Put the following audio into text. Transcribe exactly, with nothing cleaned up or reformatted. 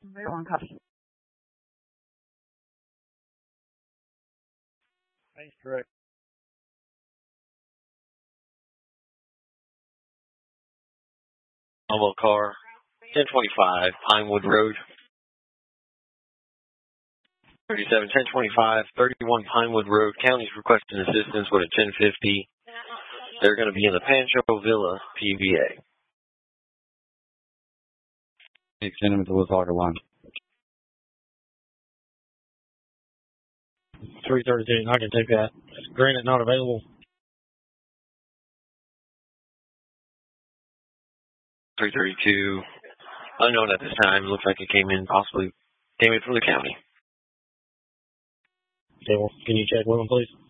One copy. Thanks, correct. Mobile car, ten twenty-five Pinewood Road. thirty-seven ten twenty-five, thirty-one Pinewood Road. County's requesting assistance with a ten fifty. They're going to be in the Pancho Villa, P V A. Send them to the Lizarga line. three thirty-two, I can take that. Granite not available. three thirty-two, unknown at this time. Looks like it came in, possibly came in from the county. Okay, well, can you check with them, please?